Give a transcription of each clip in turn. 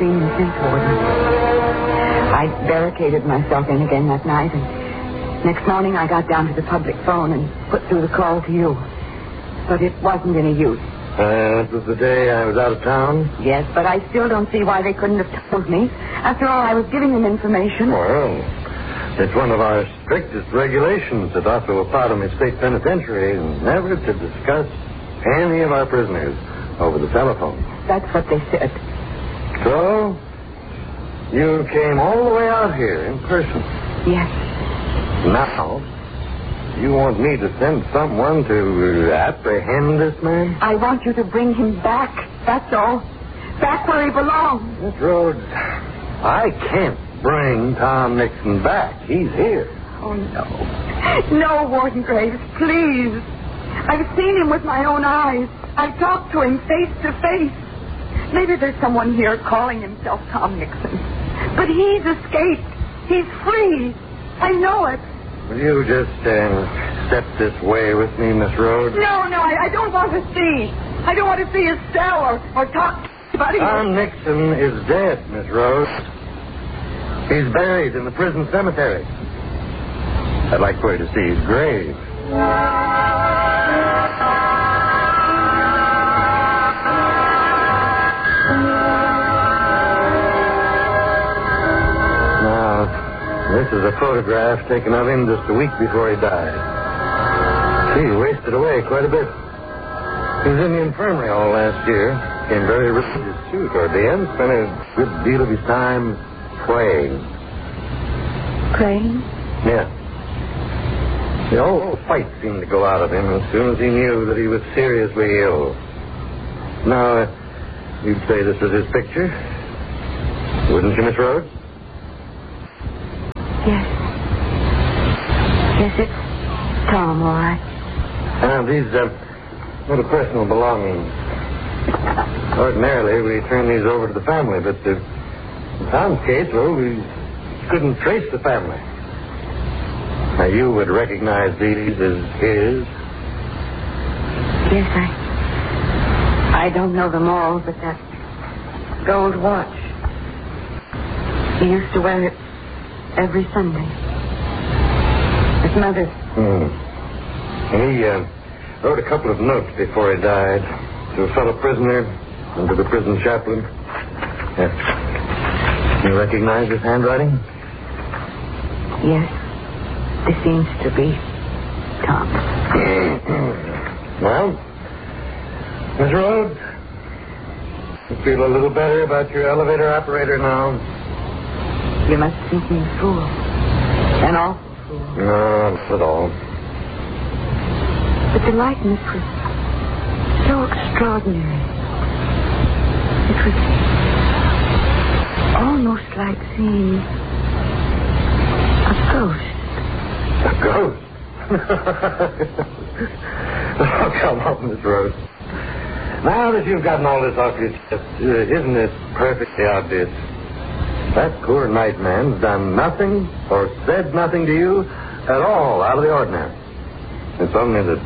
seen him since, Warden. I barricaded myself in again that night, and next morning I got down to the public phone and put through the call to you. But it wasn't any use. That was the day I was out of town? Yes, but I still don't see why they couldn't have told me. After all, I was giving them information. Well, it's one of our strictest regulations at Ottawa State Penitentiary never to discuss any of our prisoners over the telephone. That's what they said. So, you came all the way out here in person? Yes. Now, you want me to send someone to apprehend this man? I want you to bring him back, that's all. Back where he belongs. Miss Rhodes, I can't bring Tom Nixon back. He's here. Oh, no. No, Warden Graves, please. I've seen him with my own eyes. I've talked to him face to face. Maybe there's someone here calling himself Tom Nixon. But he's escaped. He's free. I know it. Will you just step this way with me, Miss Rhodes? No, I don't want to see. I don't want to see his cell or talk to anybody. Tom Nixon is dead, Miss Rhodes. He's buried in the prison cemetery. I'd like for you to see his grave. This is a photograph taken of him just a week before he died. He wasted away quite a bit. He was in the infirmary all last year. Became very religious, too, toward the end. Spent a good deal of his time praying. Praying? Yeah. The whole fight seemed to go out of him as soon as he knew that he was seriously ill. Now, you'd say this is his picture? Wouldn't you, Miss Rhodes? Yes. Yes, it's Tom, all right. These little personal belongings. Ordinarily, we turn these over to the family, but in Tom's case, well, we couldn't trace the family. Now, you would recognize these as his? Yes, I don't know them all, but that gold watch. He used to wear it every Sunday. His mother's. And he wrote a couple of notes before he died to a fellow prisoner and to the prison chaplain. Yeah. You recognize his handwriting? Yes. This seems to be Tom. Well, Miss Rhodes, you feel a little better about your elevator operator now? You must think me a fool. An awful fool. No, not at all. But the likeness was so extraordinary. It was almost like seeing a ghost. A ghost? Oh, come on, Miss Rhodes. Now that you've gotten all this off your chest, isn't it perfectly obvious? That poor night man's done nothing or said nothing to you at all out of the ordinary. It's only that,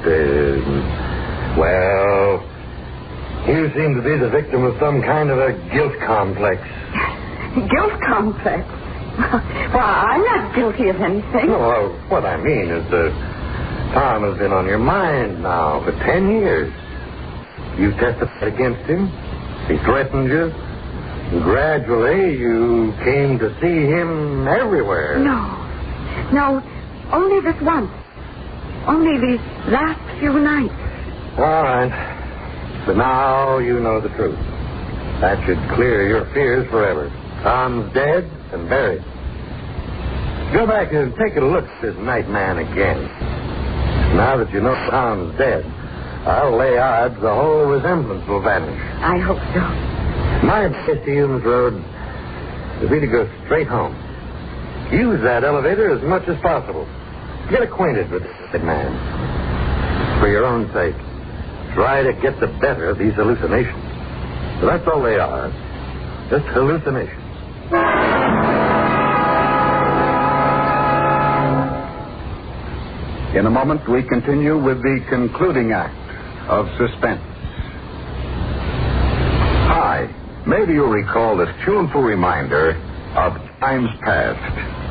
well, you seem to be the victim of some kind of a guilt complex. Guilt complex? Well, I'm not guilty of anything. Well, what I mean is that Tom has been on your mind now for 10 years. You testified against him. He threatened you. Gradually, you came to see him everywhere. No, only this once. Only these last few nights. All right. But now you know the truth. That should clear your fears forever. Tom's dead and buried. Go back and take a look at this night man again. Now that you know Tom's dead, I'll lay odds the whole resemblance will vanish. I hope so. My advice to you, Miss Rhodes, would be to go straight home. Use that elevator as much as possible. Get acquainted with this man. For your own sake, try to get the better of these hallucinations. So that's all they are. Just hallucinations. In a moment, we continue with the concluding act of Suspense. Hi, maybe you'll recall this tuneful reminder of times past.